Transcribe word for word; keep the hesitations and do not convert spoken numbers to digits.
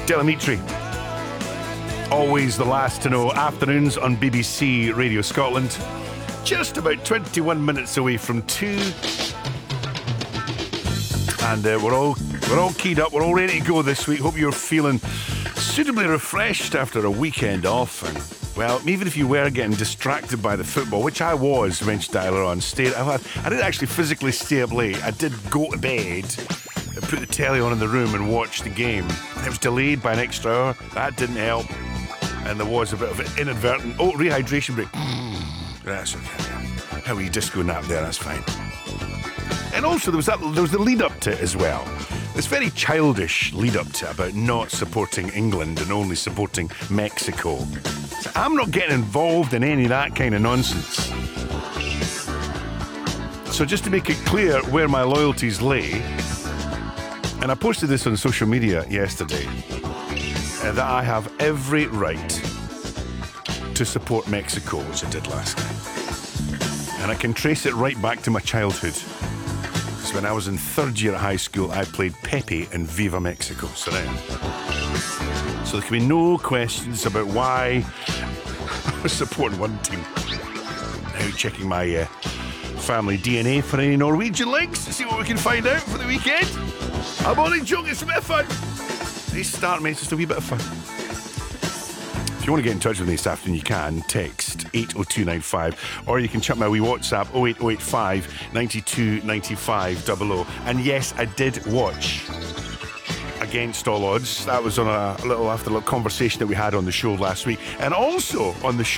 Delamitri. Always the last to know. Afternoons on B B C Radio Scotland. Just about twenty-one minutes away from two. And uh, we're all we're all keyed up. We're all ready to go this week. Hope you're feeling suitably refreshed after a weekend off. And, well, even if you were getting distracted by the football, which I was, mentioned earlier on, stayed, I, I didn't actually physically stay up late. I did go to bed, put the telly on in the room and watch the game. It was delayed by an extra hour. That didn't help. And there was a bit of an inadvertent, oh, rehydration break. That's okay. How are you disco nap there? That's fine. And also there was that there was the lead up to it as well. This very childish lead up to it about not supporting England and only supporting Mexico. So I'm not getting involved in any of that kind of nonsense. So just to make it clear where my loyalties lay, and I posted this on social media yesterday, uh, that I have every right to support Mexico, which I did last night. And I can trace it right back to my childhood. Because when I was in third year at high school, I played Pepe in Viva Mexico. So there. So there can be no questions about why I was supporting one team. Now checking my uh, family D N A for any Norwegian links to see what we can find out for the weekend. I'm only joking, it's a bit of fun. These start mates, just a wee bit of fun. If you want to get in touch with me this afternoon, you can text eight oh two nine five, or you can chuck my wee WhatsApp oh eight oh eight five, nine two nine five double oh. And yes, I did watch Against All Odds. That was on a little after a little conversation that we had on the show last week, and also on the show